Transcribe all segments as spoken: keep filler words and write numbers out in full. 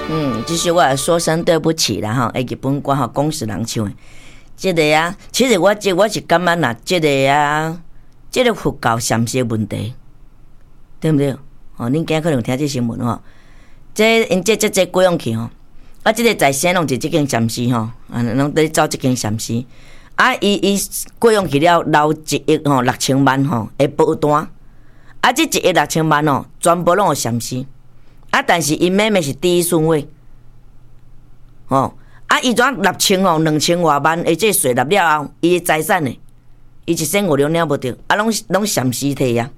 嗯，这是我说声对不起啦哈，诶，日本歌吼讲是人唱的，这个啊，其实我这我是感觉啦，这个啊，这个佛教禅师的问题，对不对？哦，恁今仔可能听这新闻吼，这因这这这过用去吼，啊，这个在先拢是这间禅师吼，啊，拢在走这间禅师，啊，伊伊过用去了留一亿吼六千万吼的保单，啊，这一亿六千万哦，全部拢有禅师。啊！但是伊妹妹是第一顺位，哦，啊，伊怎六千哦，两千外万，而且税纳了后，伊的财产呢，伊一生五两了无着，啊，拢拢禅师摕呀，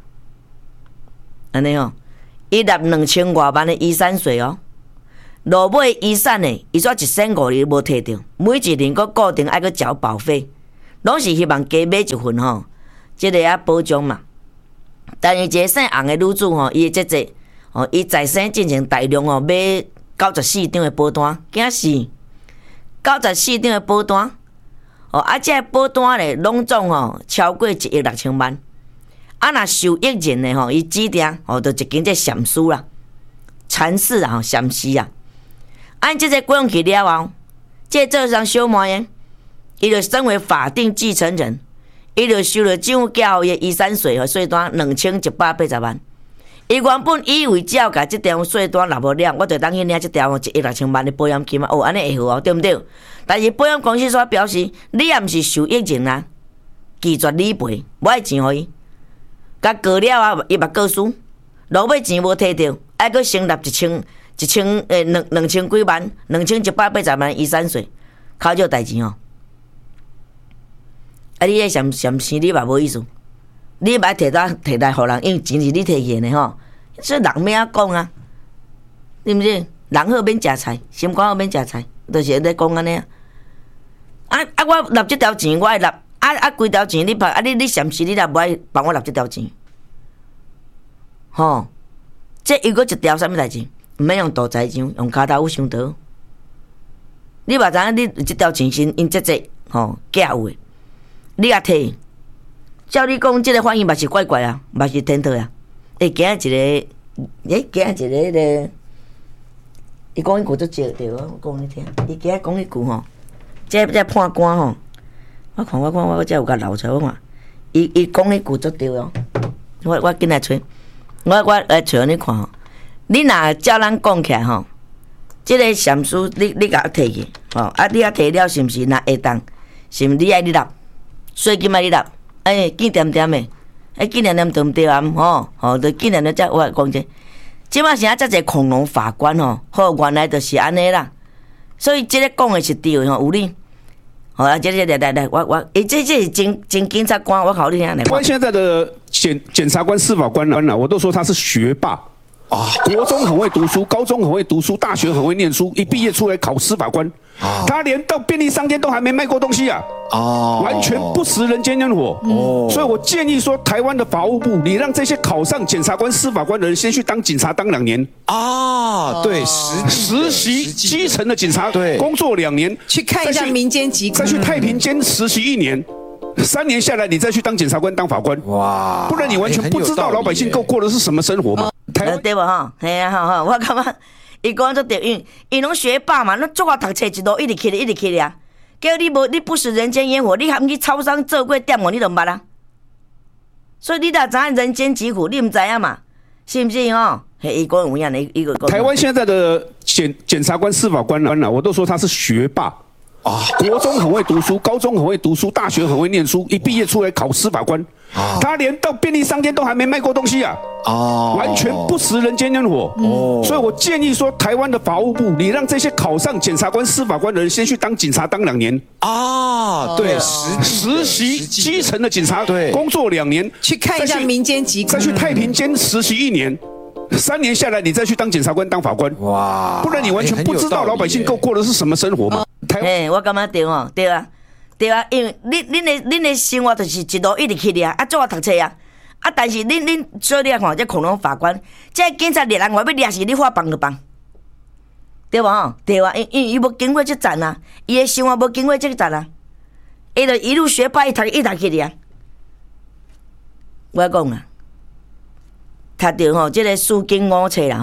安尼哦，伊纳两千外万的遗产税哦，落尾遗产呢，伊煞一生五年无摕着，每一年佫固定爱佫缴保费，拢是希望加买一份吼，即个啊保障嘛。但是一个姓洪的女子吼，伊的这这。哦，伊在生进行大量哦，买九十四张的保单，惊死！九十四张的保单，哦，啊，这保单咧，拢总哦超过一亿六千万。啊，若受益人的吼，伊指定哦，就一间这禅师啦，禅师啊，禅师啊。按这个过用去了后，这做上小妹的，伊就身为法定继承人，伊就收了政府缴的遗产税和税单两千一百八十万。伊原本以为只要甲即条税单纳无了，我就当去领即条一亿六千万的保险金嘛。哦，安尼会好哦，对毋对？但是保险公司所表示，你也毋是受益人啊，拒绝理赔，无爱钱互伊。甲告了啊，伊嘛告输，落尾钱无摕着，还佫成立一千一千诶两两千几万，两千一百八十万遗产税，考少代志哦。啊，你迄禅禅师你嘛无意思。你莫摕来摕来，互人，因为钱是你摕去的吼，所以人免啊讲啊，对毋对？人好免食菜，心肝好免食菜，就是咧讲安尼啊。啊啊！我纳即条钱，我爱纳，啊啊，规条钱你帮啊你你禅师你若无爱帮我纳即条钱，吼，这又佫一条啥物代志？毋免用大财上，用骹头有伤刀。你嘛知影你即条钱是因即这吼假有诶，你也摕。照你讲，即个反应嘛是怪怪啊，嘛是天特啊。会惊一个，诶，惊一个咧。伊讲迄句足少对，我讲你听。伊今仔讲迄句吼，这这判官吼，我看我看我这有甲留出来，我看。伊伊讲迄句足对哦。我我紧来找，我我来找你看吼。你若照咱讲起来吼，即个禅师你你甲我摕去，吼，啊你啊摕了是毋是若会当？是毋你爱你纳？税金爱你纳？哎，紧点点的，哎，紧点点对毋对啊？吼，吼，就紧点点才我讲者。即摆现在遮侪恐龙法官吼，好，原来就是安尼啦。所以即个讲的是对的吼，有理。好啊，这这来来来，我我，诶，这这是真真警察官，我考你听来。 关现在的检检察官、司法官啊，我都说他是学霸啊，国中很会读书，高中很会读书，大学很会念书，一毕业出来考司法官。啊、他连到便利商店都还没卖过东西啊！哦，完全不食人间烟火。哦，所以我建议说，台湾的法务部，你让这些考上检察官、司法官的人先去当警察当两年。 啊，对，实实习基层的警察，对，工作两年， 去看一下民间疾苦， 再去太平间实习一年。三年下来，你再去当检察官、当法官，哇！不然你完全不知道老百姓过过的是什么生活嘛？ 台湾对吧？哈，嘿啊，哈哈，我感觉。伊讲做对，因伊拢学霸嘛，咱做啊读册一路一直去咧，一直去咧啊。叫你无，你不食人间烟火，你还毋去超商做过店哦，你都毋捌啊。所以你若知影人间疾苦，你毋知影嘛？是毋是哦？嘿，伊讲有影的一个。 台湾现在的检检察官、司法官啊，我都说他是学霸啊，国中很会读书，高中很会读书，大学很会念书，一毕业出来考司法官。啊、他连到便利商店都还没卖过东西啊！哦，完全不食人间烟火。哦，所以我建议说，台湾的法务部，你让这些考上检察官、司法官的人先去当警察当两年。啊，对，实实习基层的警察，对，工作两年， 去看一下民间疾苦， 再去太平间实习一年。三年下来，你再去当检察官、当法官，哇！不然你完全不知道老百姓过过的是什么生活嘛。 哎，我感觉对哦，对啊。对啊，因为恁恁的恁的生活就是一路一直去咧啊，做啊读册啊，啊，但是恁恁所以你看，这恐龙法官，这警察猎人外要掠死你法放就放，对无？对啊，因因为伊无经过这站啊，伊的生活无经过这个站啊，伊就一路学霸一读一读去咧啊。我讲啊，读着吼，这个四经五册啦吼，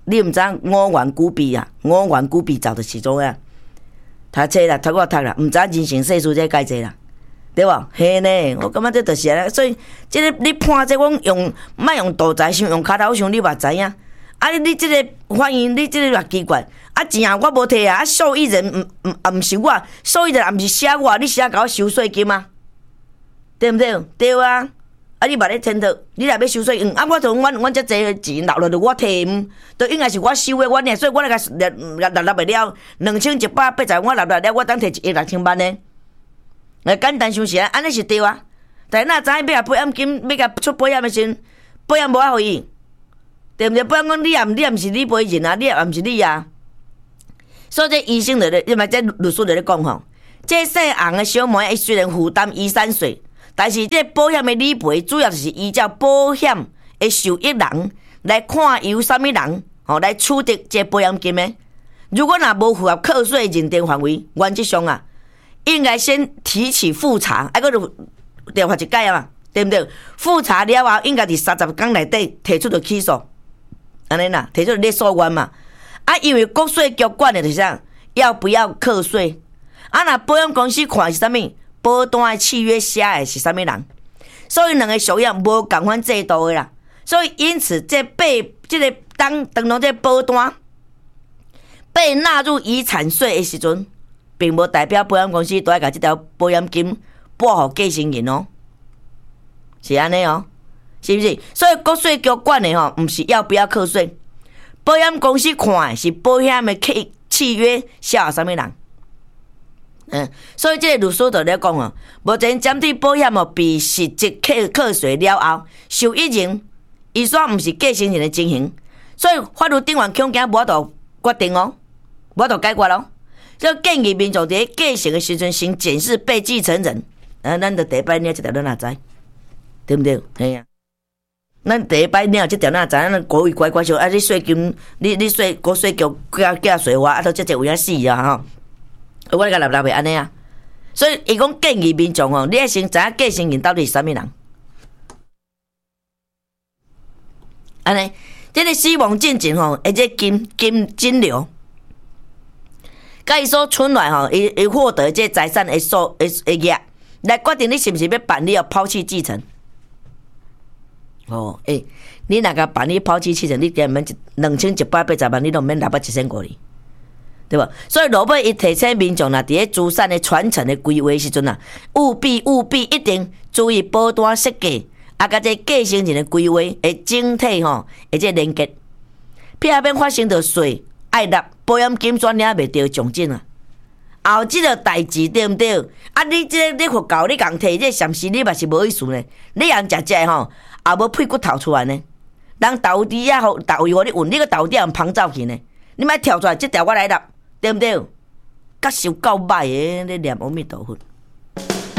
你毋知五元古币啊？五元古币走的其中啊，读册啦，读我读啦，毋知人生世事这介济啦，对无？嘿呢，我感觉这就是啊，所以即个你判这，阮用莫用肚臍想，用骹头想，你嘛知影。啊，你即个反应，你即个偌奇怪。啊，钱啊，我无摕啊，啊，受益人毋毋啊，毋是我，受益人也毋是写我，你写甲我收税金啊？对毋对？对啊。啊，你嘛咧天讨，你若要收税，嗯，啊，我同阮阮遮济钱留落着我摕毋，都应该是我收的，我呢，所以我来甲纳纳纳袂了，两千一百八十，我纳纳了，我当摕一亿六千万呢。来简单想是啊，安尼是对啊。但是哪知影要甲保险金，要甲出保险的时阵，保险无法互伊，对毋对？保险讲你也你也毋是理赔人啊，你也毋是你啊。所以这医生就咧，因为这律师就咧讲吼，这细红的小妹，伊虽然负担遗产税。但是，这保险的理赔主要就是依照保险的受益人来看由什么人吼来取得这保险金的。如果若无符合课税认定范围，原则上啊，应该先提起复查，啊，搁就调查一解啊嘛，对不对？复查了后，应该伫三十天内底提出着起诉，安尼啦，提出列诉愿嘛。啊，因为国税局管的就是啥，要不要课税？啊，若保险公司看是啥物？保单的契约写的是啥物人？所以两个属样无共款制度的啦。所以因此，这被这个当当当这保单被纳入遗产税的时阵，并无代表保险公司都要甲这条保险金拨予继承人哦，是安尼哦，是不是？所以国税局管的吼，毋是要不要课税，保险公司看的是保险的契契约写啥物人。嗯，所以这个律师就咧讲哦，目前针对保险哦，被实质课课税了后，受益人伊煞毋是继承人的情形，所以法律顶悬恐惊无法度决定哦，无法度解决咯。所以建议民众伫继承的时阵，先检视被继承人。啊，咱着第一摆领这条，咱哪知？对不对？嘿啊，咱第一摆领这条，哪知？咱国位乖乖说，啊，你税金，你你税国税局加加税花，啊，都即个有影死啊吼！我来甲立立袂安尼啊，所以伊讲建议民众吼，你要先知影继承人到底是啥物人。安尼，这个死亡进程吼，而且金金金流，甲伊所存来吼，伊伊获得这财产的数的的额，来决定你是毋是要办理要抛弃继承。哦，诶、欸，你若甲办理抛弃继承，你根本两千一百八十万，你都免六百一千五哩。对吧？所以落尾伊提醒民众啦，伫咧资产的传承的规划时阵啊，务必务必一定注意保单设计，啊，甲这继承人的规划的整体吼，而且连结，避免发生着税爱纳保险金转领袂着奖金啊。后即个代志对毋对？啊，你即、这个你佛教你共摕这暂时你嘛是无意思呢。你人食食吼，也无屁骨头出来呢。人投资啊，互投予互你运，你个投资人捧走去呢。你莫跳出来，即条我来纳。对不对？甲受够歹诶，咧念阿弥陀佛。